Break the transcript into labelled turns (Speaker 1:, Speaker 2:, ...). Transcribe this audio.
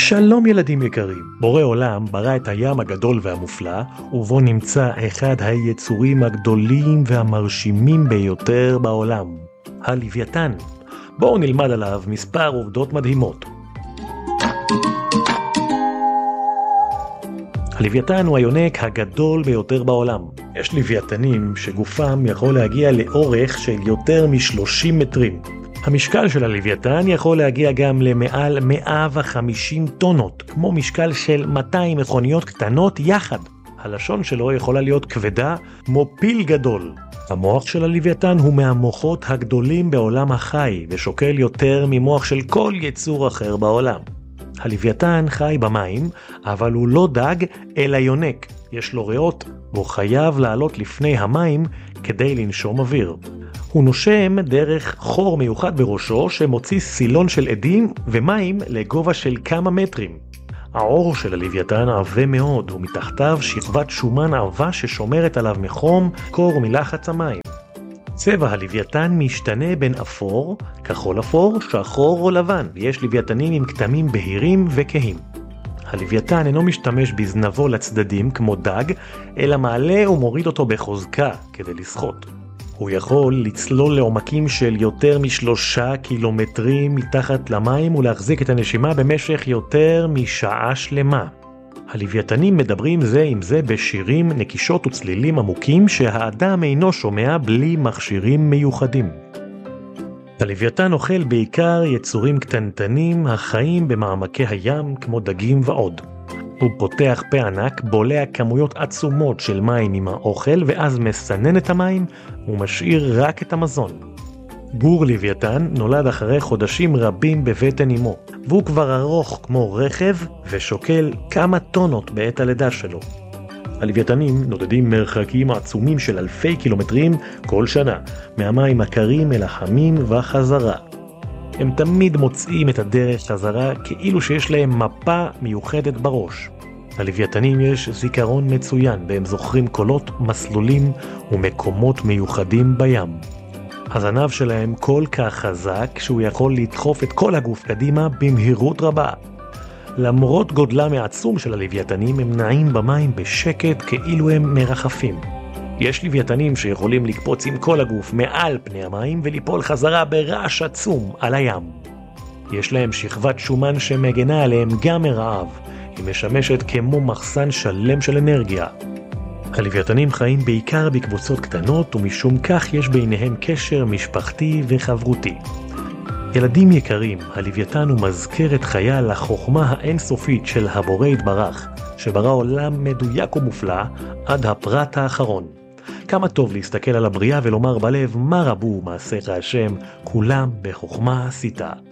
Speaker 1: שלום ילדים יקרים, בורא עולם ברא את הים הגדול והמופלא, ובו נמצא אחד היצורים הגדולים והמרשימים ביותר בעולם, הלוויתן. בואו נלמד עליו מספר עובדות מדהימות. הלוויתן הוא היונק הגדול ביותר בעולם. יש לוויתנים שגופם יכול להגיע לאורך של יותר מ-30 מטרים. המשקל של הלוויתן יכול להגיע גם למעל 150 טונות, כמו משקל של 200 מכוניות קטנות יחד. הלשון שלו יכולה להיות כבדה כמו פיל גדול. המוח של הלוויתן הוא מהמוחות הגדולים בעולם החי, ושוקל יותר ממוח של כל יצור אחר בעולם. הלוויתן חי במים, אבל הוא לא דג אלא יונק. יש לו ריאות, והוא חייב לעלות לפני המים כדי לנשום אוויר. הוא נושם דרך חור מיוחד בראשו שמוציא סילון של עדים ומים לגובה של כמה מטרים. העור של הלוויתן עבה מאוד, ומתחתיו שכבת שומן עבה ששומרת עליו מחום, קור ומלחץ המים. צבע הלוויתן משתנה בין אפור, כחול אפור, שחור או לבן, ויש לוויתנים עם כתמים בהירים וכהים. הלוויתן אינו משתמש בזנבו לצדדים כמו דג, אלא מעלה ומוריד אותו בחוזקה כדי לשחות. הוא יכול לצלול לעומקים של יותר מ3 קילומטרים מתחת למים ולהחזיק את הנשימה במשך יותר משעה שלמה. הלוויתנים מדברים זה עם זה בשירים, נקישות וצלילים עמוקים שהאדם אינו שומע בלי מכשירים מיוחדים. הלוויתן אוכל בעיקר יצורים קטנטנים החיים במעמקי הים כמו דגים ועוד. הוא פותח פה ענק, בולע כמויות עצומות של מים עם האוכל ואז מסנן את המים ומשאיר רק את המזון. גור לוויתן נולד אחרי חודשים רבים בבטן אמו, והוא כבר ארוך כמו רכב ושוקל כמה טונות בעת הלידה שלו. הלוויתנים נודדים מרחקים עצומים של אלפי קילומטרים כל שנה, מהמים הקרים אל החמים וחזרה. הם תמיד מוצאים את הדרך חזרה כאילו שיש להם מפה מיוחדת בראש. הלוויתנים יש זיכרון מצוין, והם זוכרים קולות, מסלולים ומקומות מיוחדים בים. הזנב שלהם כל כך חזק שהוא יכול לדחוף את כל הגוף קדימה במהירות רבה. למרות גודלם העצום של הלוויתנים, הם נעים במים בשקט כאילו הם מרחפים. יש לוויתנים שיכולים לקפוץ עם כל הגוף מעל פני המים וליפול חזרה ברעש עצום על הים. יש להם שכבת שומן שמגנה עליהם גם מרעב. היא משמשת כמו מחסן שלם של אנרגיה. הלוויתנים חיים בעיקר בקבוצות קטנות, ומשום כך יש ביניהם קשר משפחתי וחברותי. ילדים יקרים, הלוויתן הוא מזכרת חיה לחוכמה האינסופית של הבורא יתברך, שברא עולם מדויק ומופלא עד הפרט האחרון. כמה טוב להסתכל על הבריאה ולומר בלב, מה רבו מעשיך השם, כולם בחוכמה עשית.